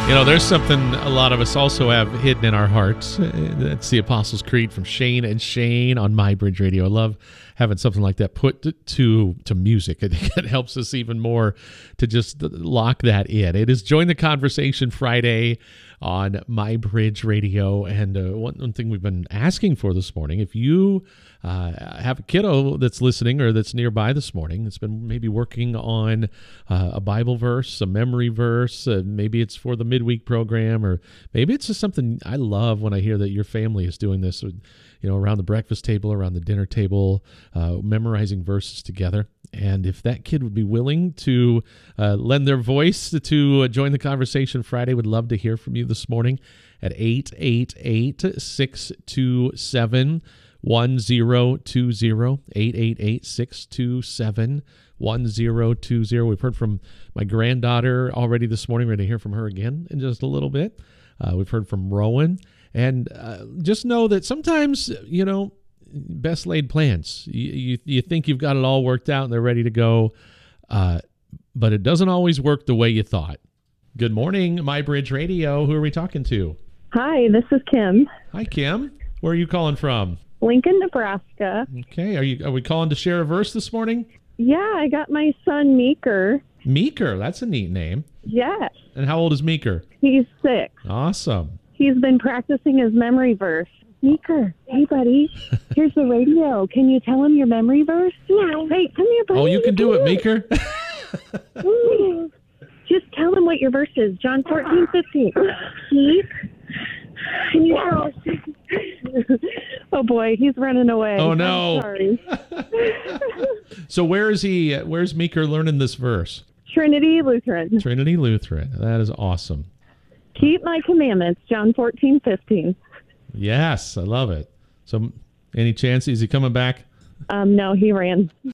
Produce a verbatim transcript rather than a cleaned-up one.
You know, there's something a lot of us also have hidden in our hearts. Uh, That's the Apostles' Creed from Shane and Shane on My Bridge Radio. I love having something like that put to to, to music. I think it helps us even more to just lock that in. It is Join the Conversation Friday on My Bridge Radio. And uh, one, one thing we've been asking for this morning, if you uh, have a kiddo that's listening or that's nearby this morning that's been maybe working on uh, a Bible verse, a memory verse, uh, maybe it's for the midweek program, or maybe it's just something I love when I hear that your family is doing this, you know, around the breakfast table, around the dinner table, uh, memorizing verses together. And if that kid would be willing to uh, lend their voice to, to uh, join the conversation Friday, would love to hear from you this morning at eight eight eight, six two seven, one zero two zero, eight eight eight, six two seven, one zero two zero. We've heard from my granddaughter already this morning. We're going to hear from her again in just a little bit. Uh, we've heard from Rowan. And uh, just know that sometimes, you know, best laid plans. You, you you think you've got it all worked out and they're ready to go, uh, but it doesn't always work the way you thought. Good morning, My Bridge Radio. Who are we talking to? Hi, this is Kim. Hi, Kim. Where are you calling from? Lincoln, Nebraska. Okay. Are you are we calling to share a verse this morning? Yeah, I got my son Meeker. Meeker. That's a neat name. Yes. And how old is Meeker? He's six. Awesome. He's been practicing his memory verse. Meeker, hey buddy, here's the radio. Can you tell him your memory verse? No. Hey, come here, buddy. Oh, you can do it, Meeker. Just tell him what your verse is. John fourteen fifteen. Keep. Can you tell? Oh boy, he's running away. Oh no. I'm sorry. So where is he? Where's Meeker learning this verse? Trinity Lutheran. Trinity Lutheran. That is awesome. Keep my commandments. John fourteen fifteen. Yes, I love it. So any chance, is he coming back? Um, no, he ran.